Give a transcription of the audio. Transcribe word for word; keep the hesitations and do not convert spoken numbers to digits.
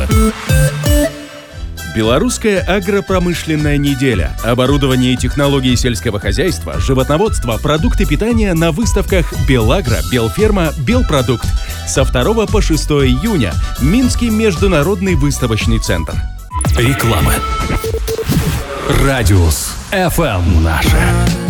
Белорусская агропромышленная неделя. Оборудование и технологии сельского хозяйства, животноводство, продукты питания на выставках «Белагро», «Белферма», «Белпродукт». Со второго по шестое июня. Минский международный выставочный центр. Реклама. Радиус эф эм наша.